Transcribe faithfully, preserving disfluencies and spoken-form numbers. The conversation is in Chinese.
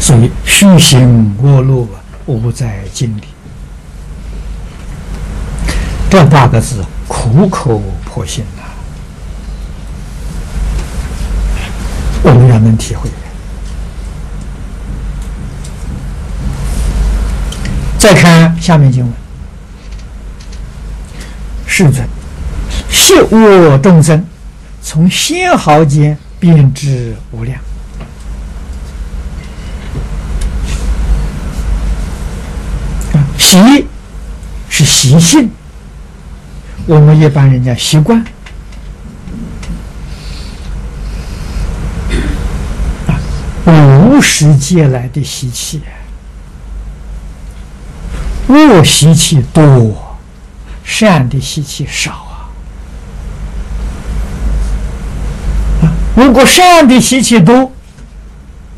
所以虚行恶路无在经里，这八个字苦口婆心呐、啊，我们要能体会。再看下面经文，世尊，昔我众生从仙毫间遍知无量。习是习性，我们一般人家习惯啊，无始劫来的习气，恶习气多，善的习气少啊。啊，如果善的习气多，